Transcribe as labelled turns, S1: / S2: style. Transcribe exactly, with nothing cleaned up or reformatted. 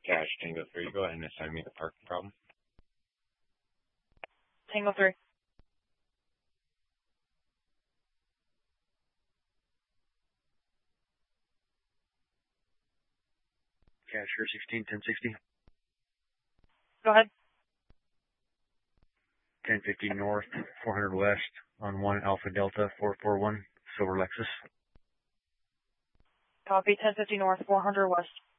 S1: Cash Tango three, go ahead and assign me the parking problem.
S2: Tango three.
S3: Cashier sixteen ten sixty.
S2: Go ahead.
S3: ten fifty north, four hundred west, on one Alpha Delta four four one, Silver Lexus.
S2: Copy, ten fifty north, four hundred west.